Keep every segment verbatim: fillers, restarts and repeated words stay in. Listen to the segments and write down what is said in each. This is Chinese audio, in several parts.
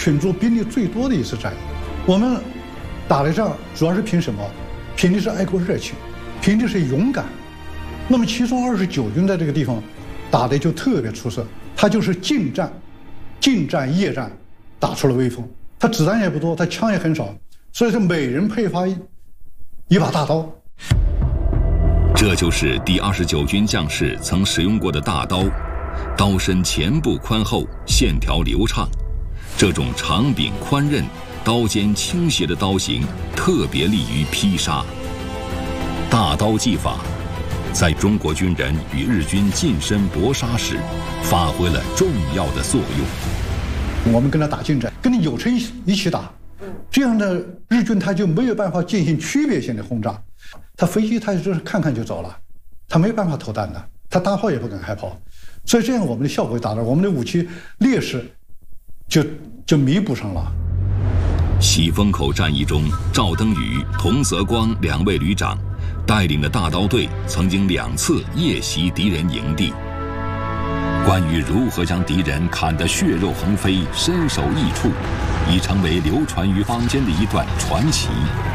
群众兵力最多的一次战役。我们打的仗主要是凭什么？凭的是爱国热情，凭的是勇敢。那么其中二十九军在这个地方打的就特别出色，他就是近战、近战、夜战打出了威风。他子弹也不多，他枪也很少，所以说每人配发一一把大刀。 这就是第二十九军将士曾使用过的大刀，刀身前部宽厚，线条流畅。这种长柄宽刃、刀尖倾斜的刀型，特别利于劈杀。大刀技法，在中国军人与日军近身搏杀时，发挥了重要的作用。 我们跟他打近战，跟你友城一起打，这样的日军他就没有办法进行区别性的轰炸。他飞机他就是看看就走了，他没办法投弹的，他大炮也不敢开炮，所以这样我们的效果达到，我们的武器劣势就就弥补上了。 喜峰口战役中，赵登禹、童泽光两位旅长带领的大刀队曾经两次夜袭敌人营地。关于如何将敌人砍得血肉横飞、身首异处，已成为流传于坊间的一段传奇。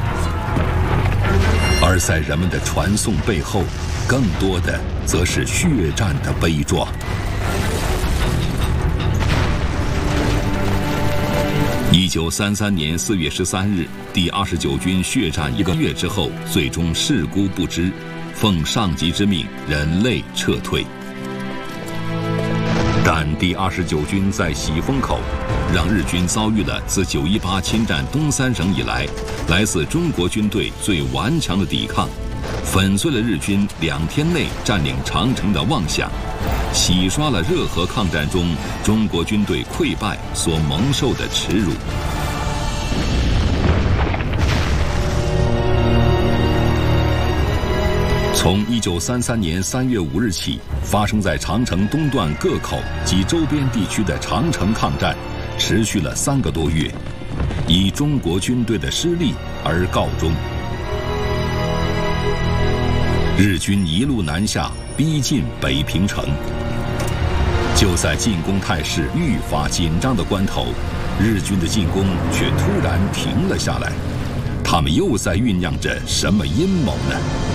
而在人们的传颂背后，更多的则是血战的悲壮。一九三三年四月十三日，第二十九军血战一个月之后，最终事孤不支，奉上级之命，忍泪撤退。但第二十九军在喜峰口，让日军遭遇了自九一八侵占东三省以来，来自中国军队最顽强的抵抗，粉碎了日军两天内占领长城的妄想，洗刷了热河抗战中中国军队溃败所蒙受的耻辱。从一九三三年三月五日起，发生在长城东段各口及周边地区的长城抗战，持续了三个多月，以中国军队的失利而告终。日军一路南下，逼近北平城。就在进攻态势愈发紧张的关头，日军的进攻却突然停了下来。他们又在酝酿着什么阴谋呢？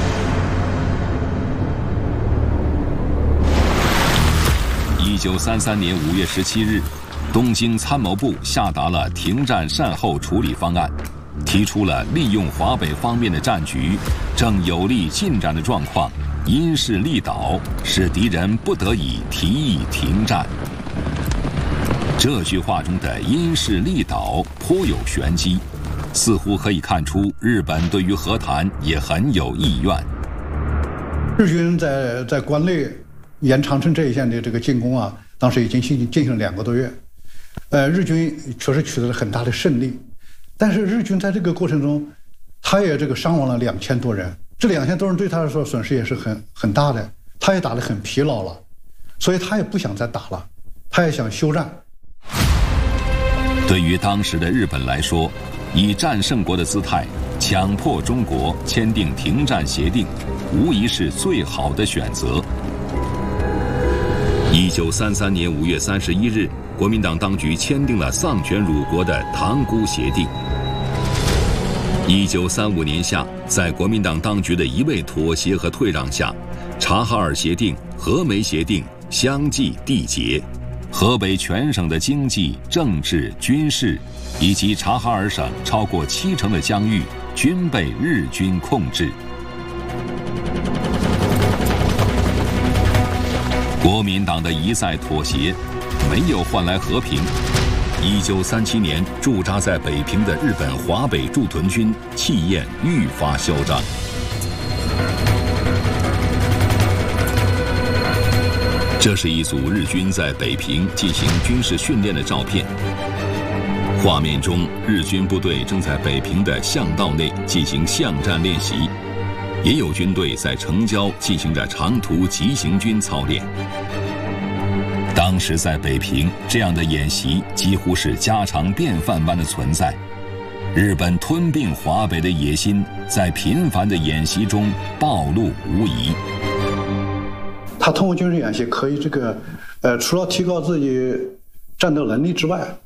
一九三三年五月十七日，东京参谋部下达了停战善后处理方案，提出了利用华北方面的战局正有利进展的状况，因势利导，使敌人不得已提议停战。这句话中的因势利导颇有玄机，似乎可以看出日本对于和谈也很有意愿。 日军在在关内沿长城这一线的这个进攻啊，当时已经进行进行了两个多月，呃，日军确实取得了很大的胜利，但是日军在这个过程中，他也这个伤亡了两千多人，这两千多人对他来说损失也是很很大的，他也打得很疲劳了，所以他也不想再打了，他也想休战。 对于当时的日本来说，以战胜国的姿态强迫中国签订停战协定，无疑是最好的选择。一九三三年五月三十一日，国民党当局签订了丧权辱国的塘沽协定。一九三五年夏，在国民党当局的一味妥协和退让下，察哈尔协定、和美协定相继缔结，河北全省的经济、政治、军事，以及察哈尔省超过七成的疆域均被日军控制。国民党的一再妥协，没有换来和平。一九三七年，驻扎在北平的日本华北驻屯军气焰愈发嚣张。这是一组日军在北平进行军事训练的照片。画面中，日军部队正在北平的巷道内进行巷战练习。也有军队在城郊进行着长途急行军操练。当时在北平，这样的演习几乎是家常便饭般的存在。日本吞并华北的野心，在频繁的演习中暴露无遗。 他通过军事演习，可以这个，呃，除了提高自己战斗能力之外，